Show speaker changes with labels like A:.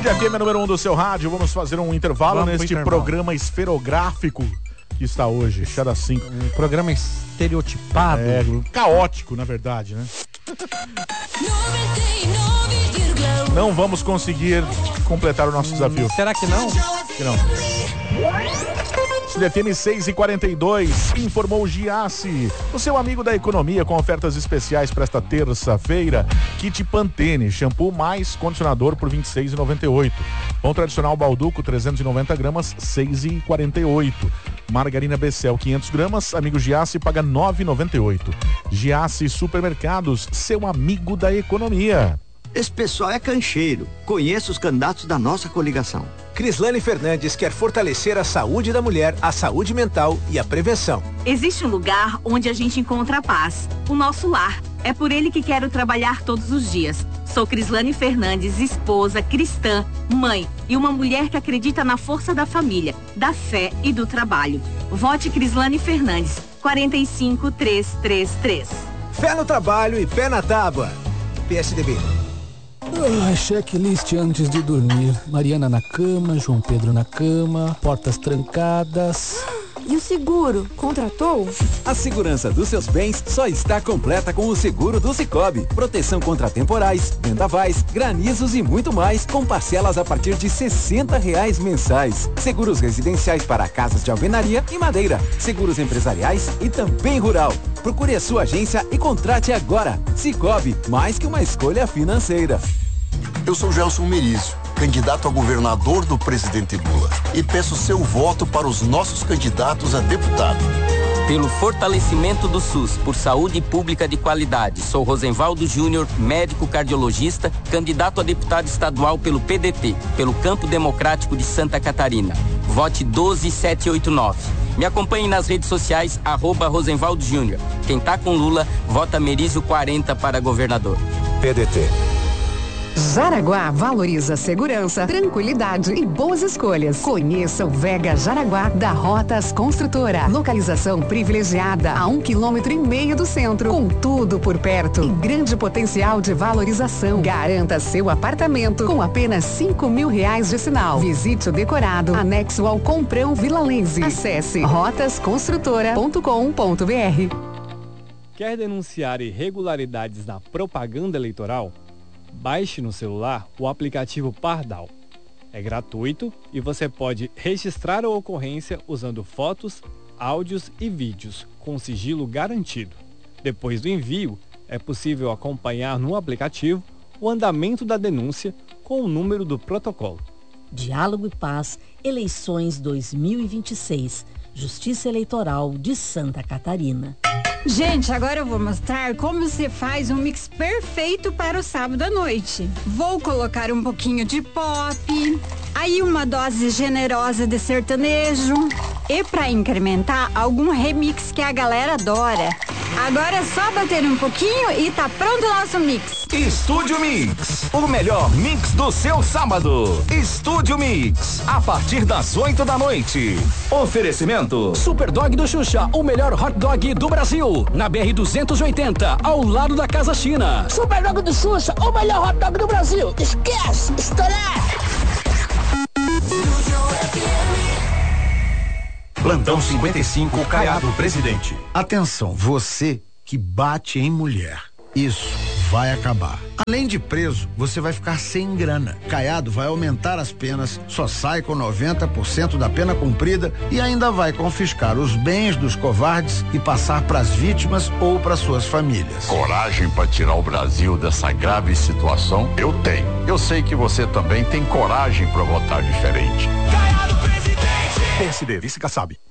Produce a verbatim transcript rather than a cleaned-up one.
A: Saúde F M é número um do seu rádio. Vamos fazer um intervalo
B: Vamos
A: neste
B: intervalo.
A: programa esferográfico que está hoje, Xara cinco.
B: Um programa estereotipado.
A: É, caótico, na verdade, né? Não vamos conseguir completar o nosso desafio.
B: Será que não?
A: Que não. F M seis e quarenta e dois, informou Giasse, o seu amigo da economia, com ofertas especiais para esta terça-feira. Kit Pantene, shampoo mais condicionador por vinte e seis reais e noventa e oito centavos. Pão tradicional Balduco, trezentos e noventa gramas, seis reais e quarenta e oito centavos. Margarina Becel, quinhentos gramas, amigo Giasse paga nove reais e noventa e oito centavos. Giasse Supermercados, seu amigo da economia.
C: Esse pessoal é cancheiro. Conheço os candidatos da nossa coligação.
D: Crislane Fernandes quer fortalecer a saúde da mulher, a saúde mental e a prevenção.
E: Existe um lugar onde a gente encontra a paz, o nosso lar. É por ele que quero trabalhar todos os dias. Sou Crislane Fernandes, esposa, cristã, mãe e uma mulher que acredita na força da família, da fé e do trabalho. Vote Crislane Fernandes, quatro cinco três três três.
D: Fé no trabalho e pé na tábua. P S D B.
F: Ah, checklist antes de dormir. Mariana na cama, João Pedro na cama, portas trancadas.
G: E o seguro? Contratou?
H: A segurança dos seus bens só está completa com o seguro do Sicoob. Proteção contra temporais, vendavais, granizos e muito mais, com parcelas a partir de sessenta reais mensais. Seguros residenciais para casas de alvenaria e madeira. Seguros empresariais e também rural. Procure a sua agência e contrate agora. Sicoob, mais que uma escolha financeira.
I: Eu sou Gelson Merizio, candidato a governador do presidente Lula, e peço seu voto para os nossos candidatos a deputado.
J: Pelo fortalecimento do SUS, por saúde pública de qualidade, sou Rosenvaldo Júnior, médico cardiologista, candidato a deputado estadual pelo P D T, pelo Campo Democrático de Santa Catarina. Vote doze sete oito nove. Me acompanhe nas redes sociais, arroba Rosenvaldo Júnior. Quem tá com Lula, vota Merizio quarenta para governador.
D: P D T.
K: Jaraguá valoriza segurança, tranquilidade e boas escolhas. Conheça o Vega Jaraguá da Rotas Construtora. Localização privilegiada a um quilômetro e meio do centro, com tudo por perto e grande potencial de valorização. Garanta seu apartamento com apenas cinco mil reais de sinal. Visite o decorado anexo ao Comprão Vila Lense. Acesse rotas construtora ponto com ponto br.
L: Quer denunciar irregularidades na propaganda eleitoral? Baixe no celular o aplicativo Pardal. É gratuito e você pode registrar a ocorrência usando fotos, áudios e vídeos com sigilo garantido. Depois do envio, é possível acompanhar no aplicativo o andamento da denúncia com o número do protocolo.
M: Diálogo e Paz, eleições dois mil e vinte e seis. Justiça Eleitoral de Santa Catarina.
N: Gente, agora eu vou mostrar como você faz um mix perfeito para o sábado à noite. Vou colocar um pouquinho de pop, aí uma dose generosa de sertanejo e para incrementar, algum remix que a galera adora. Agora é só bater um pouquinho e tá pronto o nosso mix.
O: Estúdio Mix, o melhor mix do seu sábado. Estúdio Mix, a partir das oito da noite. Oferecimento
F: Superdog do Xuxa, o melhor hot dog do Brasil. Na B R duzentos e oitenta, ao lado da Casa China.
P: Superdog do Xuxa, o melhor hot dog do Brasil. Esquece, estourar.
O: Plantão cinquenta e cinco, Caiado Presidente.
Q: Atenção, você que bate em mulher. Isso vai acabar. Além de preso, você vai ficar sem grana. Caiado vai aumentar as penas, só sai com noventa por cento da pena cumprida e ainda vai confiscar os bens dos covardes e passar para as vítimas ou para suas famílias.
R: Coragem para tirar o Brasil dessa grave situação? Eu tenho. Eu sei que você também tem coragem para votar diferente.
O: P S D, vice Kassab.